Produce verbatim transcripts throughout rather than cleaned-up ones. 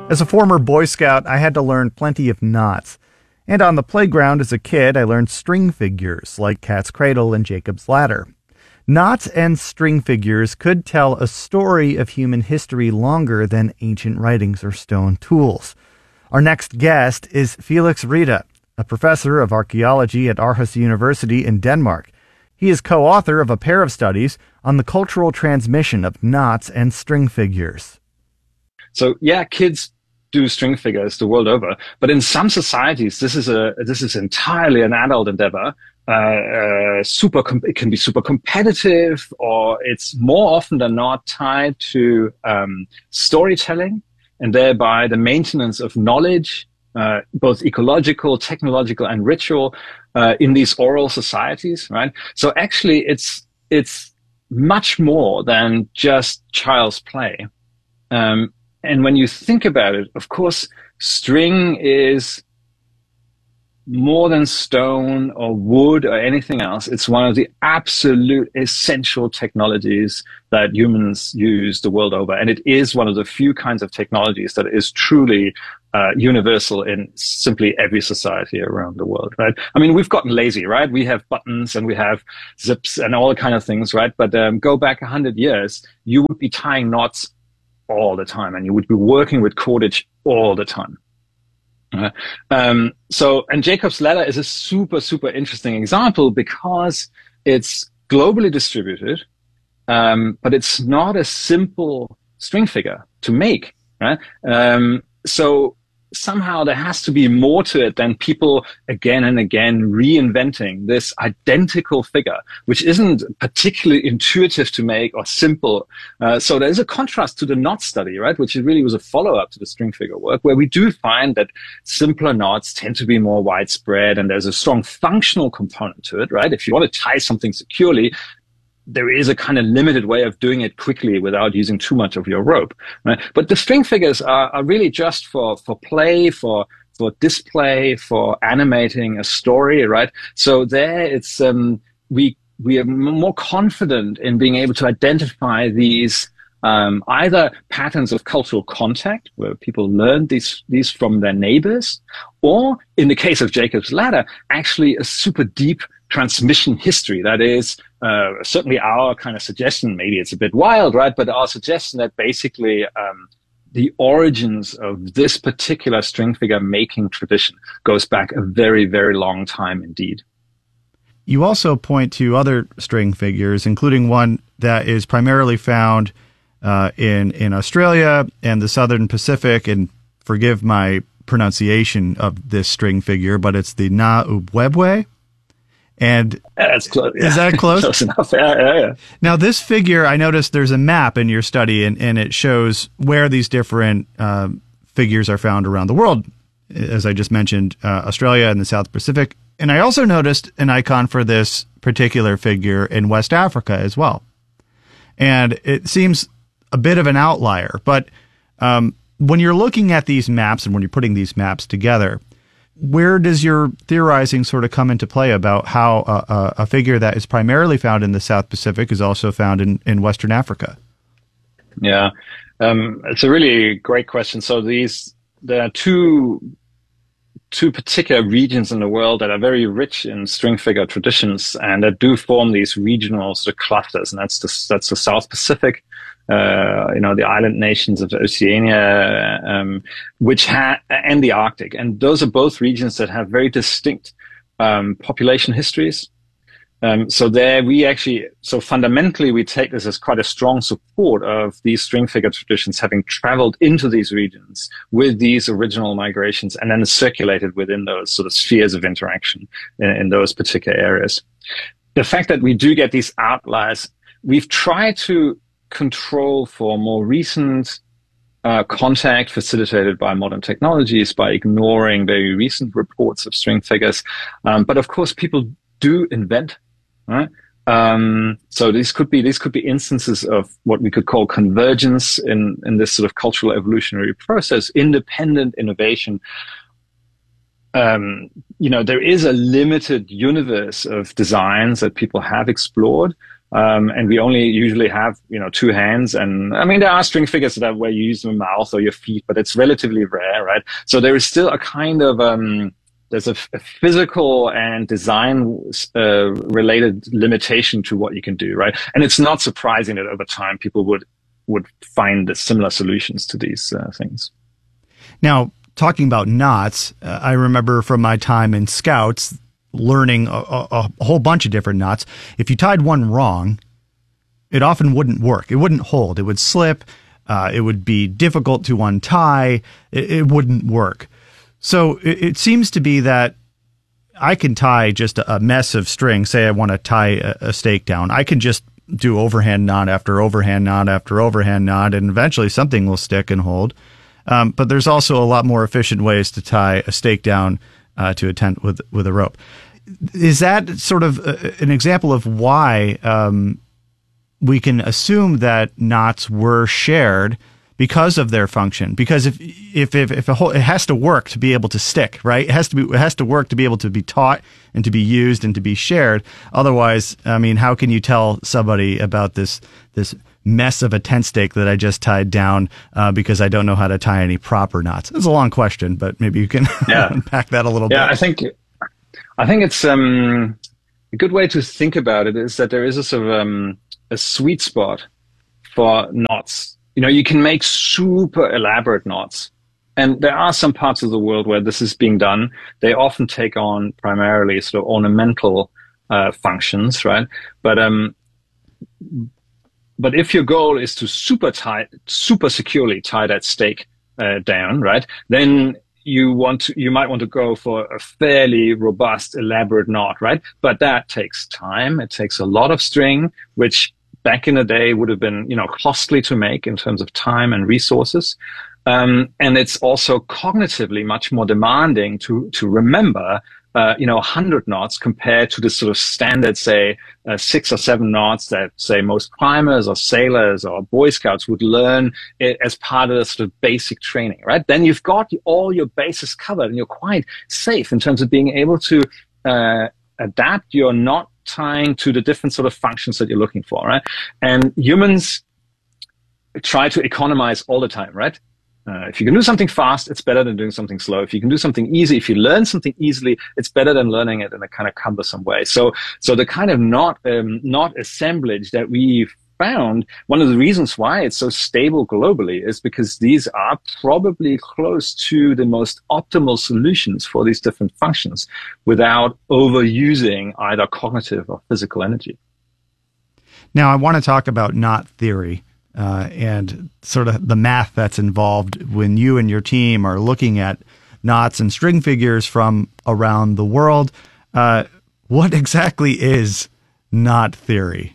As a former Boy Scout, I had to learn plenty of knots. And on the playground as a kid, I learned string figures like Cat's Cradle and Jacob's Ladder. Knots and string figures could tell a story of human history longer than ancient writings or stone tools. Our next guest is Felix Wrede, a professor of archaeology at Aarhus University in Denmark. He is co-author of a pair of studies on the cultural transmission of knots and string figures. So yeah, kids do string figures the world over, but in some societies, this is a this is entirely an adult endeavor. Uh, uh, super, com- it can be super competitive, or it's more often than not tied to um, storytelling, and thereby the maintenance of knowledge, uh, both ecological, technological, and ritual, uh, in these oral societies, right? So actually, it's it's much more than just child's play. Um, And when you think about it, of course, string is more than stone or wood or anything else. It's one of the absolute essential technologies that humans use the world over. And it is one of the few kinds of technologies that is truly uh, universal in simply every society around the world, right? I mean, we've gotten lazy, right? We have buttons and we have zips and all kind of things, right? But um, go back a hundred years, you would be tying knots all the time, and you would be working with cordage all the time. Uh, um, so, and Jacob's Ladder is a super, super interesting example because it's globally distributed, um, but it's not a simple string figure to make. Right? Um, so somehow there has to be more to it than people again and again reinventing this identical figure, which isn't particularly intuitive to make or simple. Uh, so there's a contrast to the knot study, right, which really was a follow-up to the string figure work, where we do find that simpler knots tend to be more widespread, and there's a strong functional component to it, right? If you want to tie something securely, there is a kind of limited way of doing it quickly without using too much of your rope, right? But the string figures are, are really just for, for play, for, for display, for animating a story, right? So there it's, um, we, we are more confident in being able to identify these, um, either patterns of cultural contact where people learn these, these from their neighbors, or in the case of Jacob's Ladder, actually a super deep transmission history. That is uh, certainly our kind of suggestion. Maybe it's a bit wild, right? But our suggestion that basically um, the origins of this particular string figure making tradition goes back a very, very long time indeed. You also point to other string figures, including one that is primarily found uh, in, in Australia and the Southern Pacific. And forgive my pronunciation of this string figure, but it's the Na-Ubwebwe. And yeah, that's close. Yeah. Is that close? Close enough. Yeah, yeah, yeah. Now, this figure, I noticed there's a map in your study, and, and it shows where these different uh, figures are found around the world. As I just mentioned, uh, Australia and the South Pacific. And I also noticed an icon for this particular figure in West Africa as well. And it seems a bit of an outlier. But um, when you're looking at these maps and when you're putting these maps together, where does your theorizing sort of come into play about how a, a figure that is primarily found in the South Pacific is also found in, in Western Africa? Yeah, um, it's a really great question. So these, there are two, two particular regions in the world that are very rich in string figure traditions and that do form these regional sort of clusters. And that's the, that's the South Pacific, Uh, you know, the island nations of Oceania, um, which ha- and the Arctic. And those are both regions that have very distinct um, population histories. Um, so there we actually, so fundamentally we take this as quite a strong support of these string figure traditions having traveled into these regions with these original migrations and then circulated within those sort of spheres of interaction in, in those particular areas. The fact that we do get these outliers, we've tried to control for more recent uh, contact facilitated by modern technologies by ignoring very recent reports of string figures. Um, but of course, people do invent, right? Um, so these could be these could be instances of what we could call convergence in in this sort of cultural evolutionary process, independent innovation. Um, you know, there is a limited universe of designs that people have explored. Um, and we only usually have, you know, two hands. And I mean, there are string figures that where you use your mouth or your feet, but it's relatively rare, right? So there is still a kind of, um, there's a, a physical and design uh, related limitation to what you can do, right? And it's not surprising that over time people would would find the similar solutions to these uh, things. Now, talking about knots, uh, I remember from my time in Scouts learning a, a, a whole bunch of different knots. If you tied one wrong, it often wouldn't work. It wouldn't hold. It would slip. Uh, it would be difficult to untie. It, it wouldn't work. So it, it seems to be that I can tie just a, a mess of string. Say I want to tie a, a stake down. I can just do overhand knot after overhand knot after overhand knot, and eventually something will stick and hold. Um, but there's also a lot more efficient ways to tie a stake down uh, to a tent with with a rope. Is that sort of a, an example of why um, we can assume that knots were shared because of their function? Because if if if, if a whole, it has to work to be able to stick, right? It has to be it has to work to be able to be taught and to be used and to be shared. Otherwise, I mean, how can you tell somebody about this this mess of a tent stake that I just tied down uh, because I don't know how to tie any proper knots? It's a long question, but maybe you can yeah. unpack that a little yeah, bit. Yeah, I think I think it's um, a good way to think about it is that there is a sort of um, a sweet spot for knots. You know, you can make super elaborate knots. And there are some parts of the world where this is being done. They often take on primarily sort of ornamental uh, functions, right? But um, but if your goal is to super tie, super securely tie that stake uh, down, right? Then you want to, you might want to go for a fairly robust, elaborate knot, right? But that takes time. It takes a lot of string, which back in the day would have been, you know, costly to make in terms of time and resources. Um, and it's also cognitively much more demanding to, to remember, uh, you know, one hundred knots compared to the sort of standard, say, uh, six or seven knots that, say, most climbers or sailors or Boy Scouts would learn it as part of the sort of basic training, right? Then you've got all your bases covered and you're quite safe in terms of being able to uh, adapt your knot tying to the different sort of functions that you're looking for, right? And humans try to economize all the time, right? Uh, if you can do something fast, it's better than doing something slow. If you can do something easy, if you learn something easily, it's better than learning it in a kind of cumbersome way. So, so the kind of knot, um, knot assemblage that we found, one of the reasons why it's so stable globally is because these are probably close to the most optimal solutions for these different functions without overusing either cognitive or physical energy. Now, I want to talk about knot theory. Uh, and sort of the math that's involved when you and your team are looking at knots and string figures from around the world. Uh, what exactly is knot theory?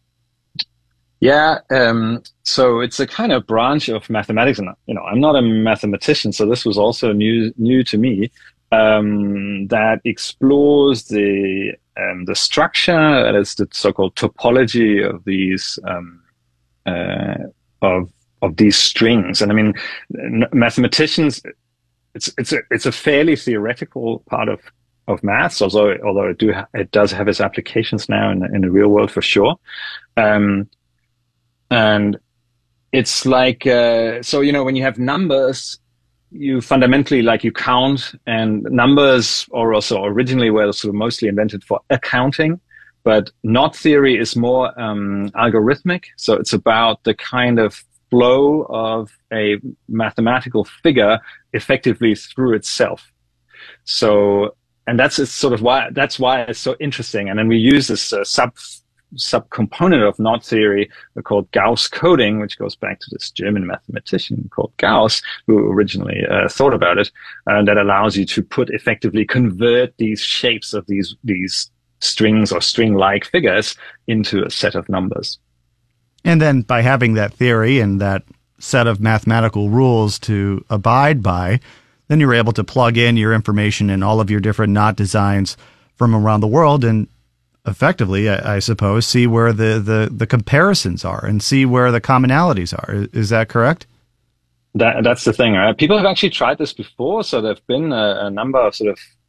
Yeah, um, so it's a kind of branch of mathematics, and you know, I'm not a mathematician, so this was also new new to me. Um, that explores the um, the structure, that is the so-called topology of these. Um, Uh, of of these strings, and I mean, mathematicians. It's it's a it's a fairly theoretical part of of maths, although although it do ha- it does have its applications now in the, in the real world for sure. Um, and it's like uh, so you know when you have numbers, you fundamentally like you count, and numbers are also originally were sort of mostly invented for accounting. But knot theory is more um, algorithmic. So it's about the kind of flow of a mathematical figure effectively through itself. So, and that's it's sort of why, that's why it's so interesting. And then we use this uh, sub, subcomponent of knot theory called Gauss coding, which goes back to this German mathematician called Gauss, who originally uh, thought about it. And that allows you to put effectively convert these shapes of these, these, strings or string-like figures into a set of numbers. And then by having that theory and that set of mathematical rules to abide by, then you're able to plug in your information in all of your different knot designs from around the world and effectively, I, I suppose, see where the, the, the comparisons are and see where the commonalities are. Is that correct? That, that's the thing, right? People have actually tried this before. So there have been a, a number of sort of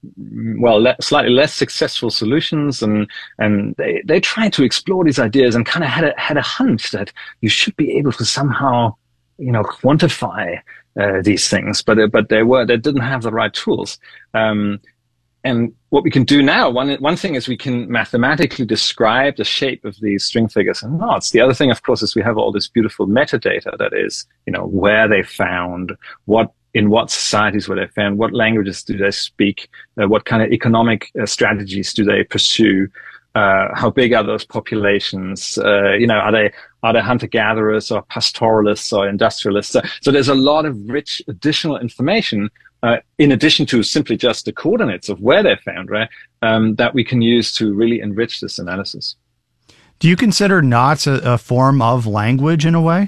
well, le- slightly less successful solutions, and and they they tried to explore these ideas and kind of had a had a hunch that you should be able to somehow, you know, quantify uh, these things, but uh, but they were they didn't have the right tools. Um, and what we can do now, one one thing is we can mathematically describe the shape of these string figures and knots. The other thing, of course, is we have all this beautiful metadata that is, you know, where they found, what in what societies were they found, what languages do they speak, uh, what kind of economic uh, strategies do they pursue, uh, how big are those populations, uh, you know, are they are they hunter-gatherers or pastoralists or industrialists? So, so there's a lot of rich additional information uh, in addition to simply just the coordinates of where they're found, right, um, that we can use to really enrich this analysis. Do you consider knots a, a form of language in a way?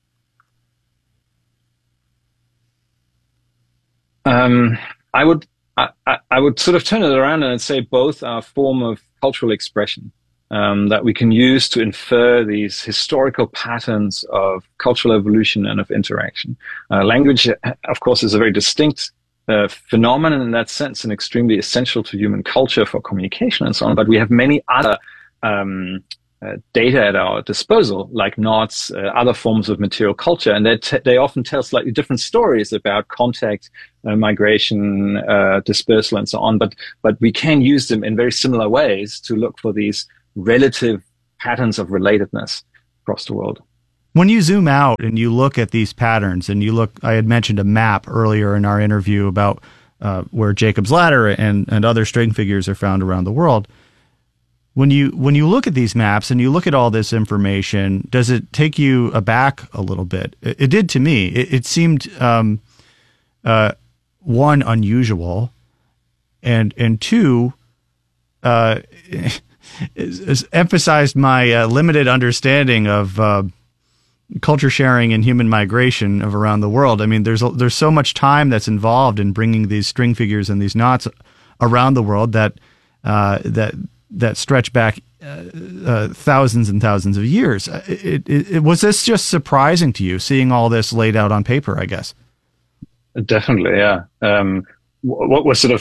Um, I would, I, I would sort of turn it around and say both are a form of cultural expression um, that we can use to infer these historical patterns of cultural evolution and of interaction. Uh, language, of course, is a very distinct uh, phenomenon in that sense and extremely essential to human culture for communication and so on. But we have many other um, Uh, data at our disposal, like knots, uh, other forms of material culture, and they t- they often tell slightly different stories about contact, uh, migration, uh, dispersal, and so on. But but we can use them in very similar ways to look for these relative patterns of relatedness across the world. When you zoom out and you look at these patterns, and you look, I had mentioned a map earlier in our interview about uh, where Jacob's Ladder and and other string figures are found around the world. When you when you look at these maps and you look at all this information, does it take you aback a little bit? It, it did to me. It, it seemed um, uh, one, unusual, and and two, uh, it, it emphasized my uh, limited understanding of uh, culture sharing and human migration of around the world. I mean, there's there's so much time that's involved in bringing these string figures and these knots around the world that uh, that. that stretch back uh, uh, thousands and thousands of years. It, it, it, was this just surprising to you, seeing all this laid out on paper, I guess? Definitely, yeah. Um, what was sort of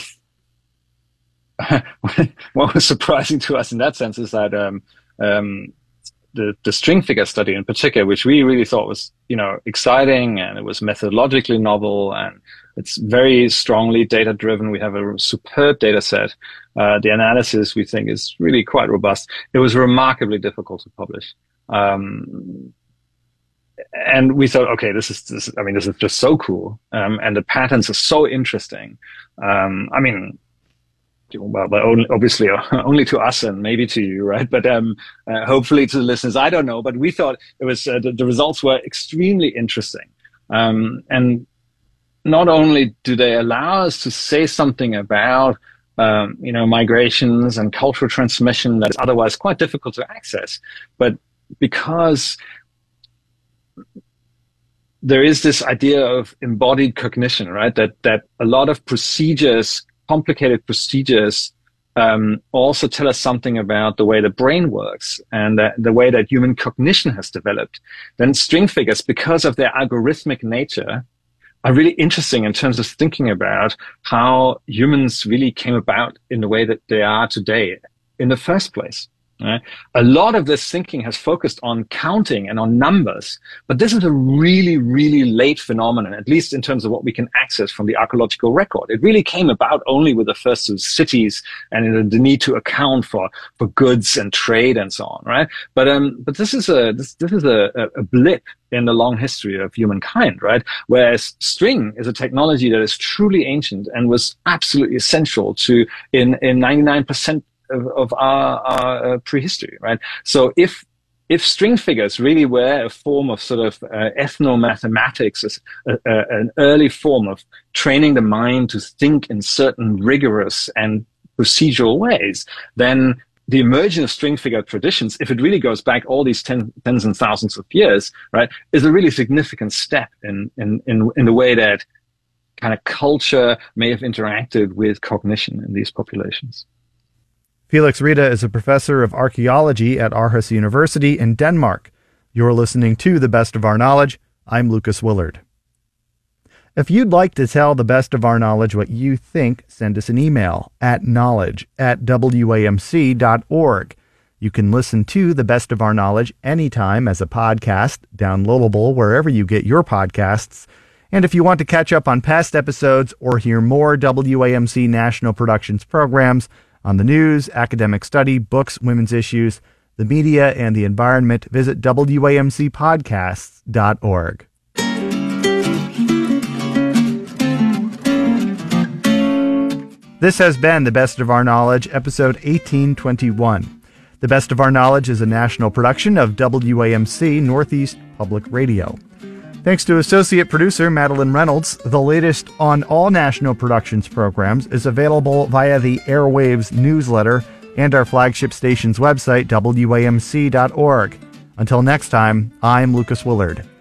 what was surprising to us in that sense is that um, um, the, the string figure study in particular, which we really thought was, you know, exciting, and it was methodologically novel, and it's very strongly data-driven. We have a superb data set. Uh, the analysis, we think, is really quite robust. It was remarkably difficult to publish. Um, and we thought, okay, this is, this, I mean, this is just so cool. Um, and the patterns are so interesting. Um, I mean, well, but only, obviously only to us and maybe to you, right? But um, uh, hopefully to the listeners, I don't know. But we thought it was, uh, the, the results were extremely interesting. Um, and not only do they allow us to say something about, um, you know, migrations and cultural transmission that is otherwise quite difficult to access, but because there is this idea of embodied cognition, right? That that a lot of procedures, complicated procedures, um, also tell us something about the way the brain works and the, the way that human cognition has developed. Then string figures, because of their algorithmic nature, are really interesting in terms of thinking about how humans really came about in the way that they are today in the first place. Right? A lot of this thinking has focused on counting and on numbers, but this is a really, really late phenomenon, at least in terms of what we can access from the archaeological record. It really came about only with the first of cities and the need to account for, for goods and trade and so on, right? But um, but this is a this this is a, a blip in the long history of humankind, right? Whereas string is a technology that is truly ancient and was absolutely essential to in in ninety-nine percent of, of our, our uh, prehistory, right? So if if string figures really were a form of sort of uh, ethnomathematics, a, a, an early form of training the mind to think in certain rigorous and procedural ways, then the emergence of string figure traditions, if it really goes back all these ten, tens and thousands of years, right, is a really significant step in, in, in, in the way that kind of culture may have interacted with cognition in these populations. Felix Riede is a professor of archaeology at Aarhus University in Denmark. You're listening to The Best of Our Knowledge. I'm Lucas Willard. If you'd like to tell the best of our knowledge what you think, send us an email at knowledge at w a m c dot org. You can listen to The Best of Our Knowledge anytime as a podcast, downloadable wherever you get your podcasts. And if you want to catch up on past episodes or hear more W A M C National Productions programs on the news, academic study, books, women's issues, the media, and the environment, visit w a m c podcasts dot org. This has been The Best of Our Knowledge, episode eighteen twenty-one. The Best of Our Knowledge is a national production of W A M C Northeast Public Radio. Thanks to associate producer Madeline Reynolds. The latest on all National Productions programs is available via the Airwaves newsletter and our flagship station's website, w a m c dot org. Until next time, I'm Lucas Willard.